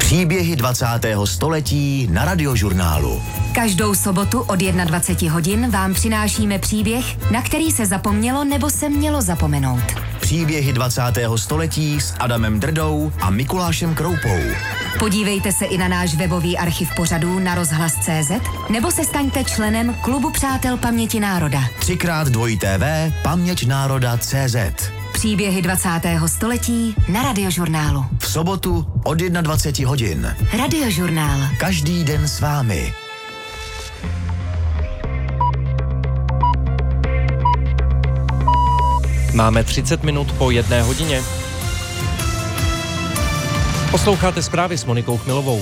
Příběhy 20. století na Radiožurnálu. Každou sobotu od 21 hodin vám přinášíme příběh, na který se zapomnělo nebo se mělo zapomenout. Příběhy 20. století s Adamem Drdou a Mikulášem Kroupou. Podívejte se i na náš webový archiv pořadů na rozhlas.cz nebo se staňte členem Klubu přátel paměti národa. 3x2 paměťnároda.cz. Příběhy 20. století na Radiožurnálu. V sobotu od 21 hodin. Radiožurnál. Každý den s vámi. Máme 30 minut po 1 hodině. Posloucháte zprávy s Monikou Chmilovou.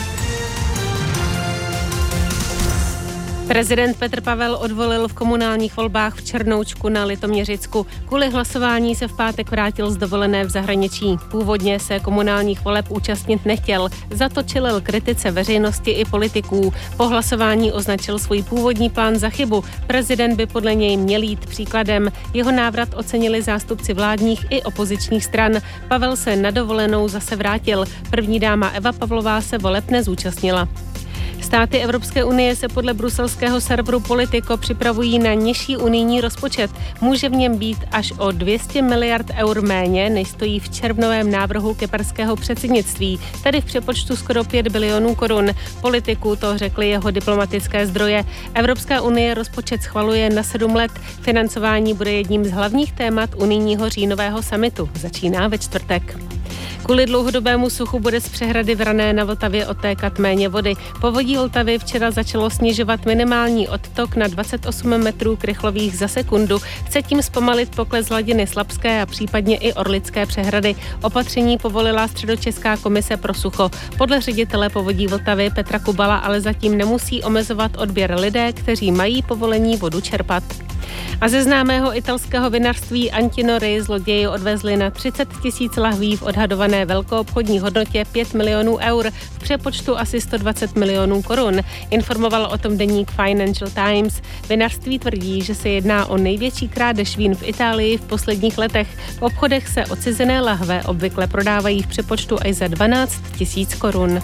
Prezident Petr Pavel odvolil v komunálních volbách v Černoučku na Litoměřicku. Kvůli hlasování se v pátek vrátil z dovolené v zahraničí. Původně se komunálních voleb účastnit nechtěl, za to čelil kritice veřejnosti i politiků. Po hlasování označil svůj původní plán za chybu. Prezident by podle něj měl jít příkladem. Jeho návrat ocenili zástupci vládních i opozičních stran. Pavel se na dovolenou zase vrátil. První dáma Eva Pavlová se voleb nezúčastnila. Státy Evropské unie se podle bruselského serveru Politico připravují na nižší unijní rozpočet. Může v něm být až o 200 miliard eur méně, než stojí v červnovém návrhu kyperského předsednictví, tedy v přepočtu skoro 5 bilionů korun. Politiku to řekly jeho diplomatické zdroje. Evropská unie rozpočet schvaluje na 7 let. Financování bude jedním z hlavních témat unijního říjnového summitu. Začíná ve čtvrtek. Kvůli dlouhodobému suchu bude z přehrady Vrané na Vltavě odtékat méně vody. Povodí Vltavy včera začalo snižovat minimální odtok na 28 metrů krychlových za sekundu. Chce tím zpomalit pokles hladiny Slabské a případně i Orlické přehrady. Opatření povolila Středočeská komise pro sucho. Podle ředitele Povodí Vltavy Petra Kubala ale zatím nemusí omezovat odběr lidé, kteří mají povolení vodu čerpat. A ze známého italského vinařství Antinori zloději odvezli na 30 000 lahví v odhadované velkoobchodní hodnotě 5 milionů eur, v přepočtu asi 120 milionů korun. Informoval o tom deník Financial Times. Vinařství tvrdí, že se jedná o největší krádež vín v Itálii v posledních letech. V obchodech se odcizené lahve obvykle prodávají v přepočtu až za 12 000 korun.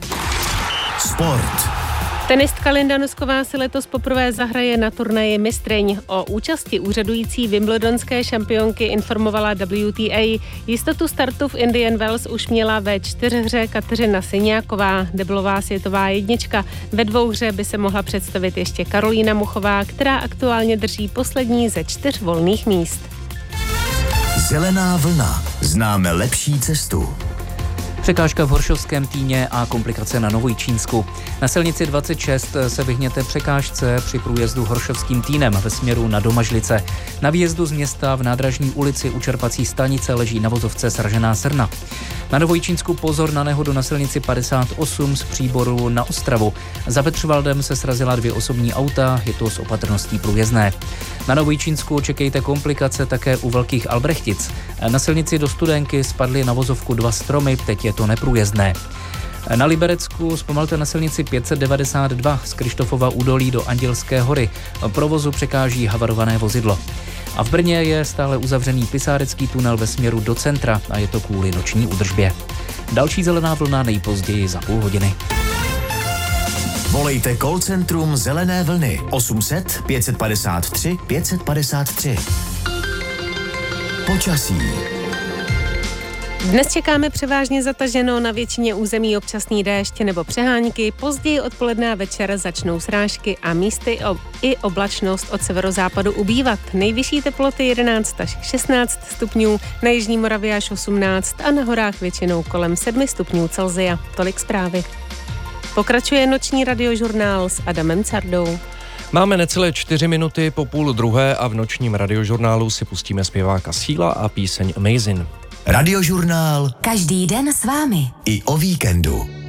Sport. Tenistka Linda Nosková si letos poprvé zahraje na turnaji mistryň. O účasti úřadující wimbledonské šampionky informovala WTA. Jistotu startu v Indian Wells už měla ve 4hře Kateřina Syňáková, deblová světová jednička. Ve 2hře by se mohla představit ještě Karolína Muchová, která aktuálně drží poslední ze 4 volných míst. Zelená vlna. Známe lepší cestu. Překážka v Horšovském Týně a komplikace na Novojčínsku. Na silnici 26 se vyhněte překážce při průjezdu Horšovským Týnem ve směru na Domažlice. Na výjezdu z města v Nádražní ulici u čerpací stanice leží na vozovce sražená srna. Na Novojčínsku pozor na nehodu na silnici 58 z Příboru na Ostravu. Za Petřvaldem se srazila 2 osobní auta, je to s opatrností průjezdné. Na Novojčínsku čekejte komplikace také u Velkých Albrechtic. Na silnici do Studenky spadly na vozovku 2 stromy, teď je to neprůjezdné. Na Liberecku zpomalte na silnici 592 z Krištofova údolí do Andělské hory. Provozu překáží havarované vozidlo. A v Brně je stále uzavřený Pisárecký tunel ve směru do centra a je to kvůli noční údržbě. Další zelená vlna nejpozději za půl hodiny. Volejte call centrum Zelené vlny 800 553 553. Počasí. Dnes čekáme převážně zataženo, na většině území občasný déšť nebo přehánky, později odpoledne a večer začnou srážky a místy i oblačnost od severozápadu ubývat. Nejvyšší teploty 11 až 16 stupňů, na jižní Moravě až 18 a na horách většinou kolem 7 stupňů Celsia. Tolik zprávy. Pokračuje noční radiožurnál s Adamem Cardou. Máme necelé 4 minuty po 12:30 a v nočním radiožurnálu si pustíme zpěváka Síla a píseň Amazing. Radiožurnál. Každý den s vámi. I o víkendu.